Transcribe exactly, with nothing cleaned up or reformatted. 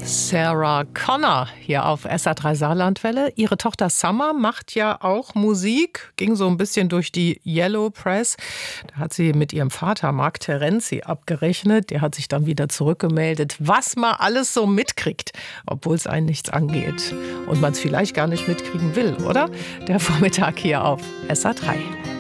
Sarah Connor hier auf S R drei Saarlandwelle. Ihre Tochter Summer macht ja auch Musik, ging so ein bisschen durch die Yellow Press. Da hat sie mit ihrem Vater Mark Terenzi abgerechnet. Der hat sich dann wieder zurückgemeldet, was man alles so mitkriegt, obwohl es einen nichts angeht. Und man es vielleicht gar nicht mitkriegen will, oder? Der Vormittag hier auf S R drei.